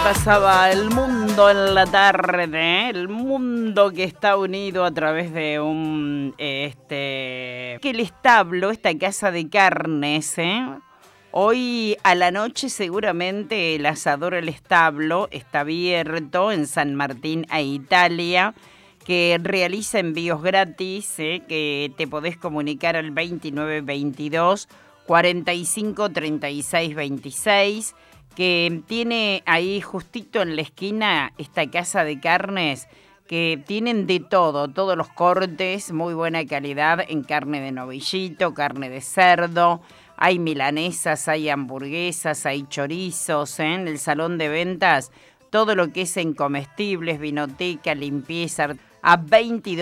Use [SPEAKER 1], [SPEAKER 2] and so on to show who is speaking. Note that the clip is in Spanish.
[SPEAKER 1] pasaba el mundo en la tarde, el mundo que está unido a través de que el establo, esta casa de carnes, hoy a la noche seguramente el asador El Establo está abierto en San Martín a Italia, que realiza envíos gratis, que te podés comunicar al 2922 45 36 26, que tiene ahí justito en la esquina esta casa de carnes que tienen de todo, todos los cortes, muy buena calidad en carne de novillito, carne de cerdo, hay milanesas, hay hamburguesas, hay chorizos, en el salón de ventas, todo lo que es en comestibles, vinoteca, limpieza, a 22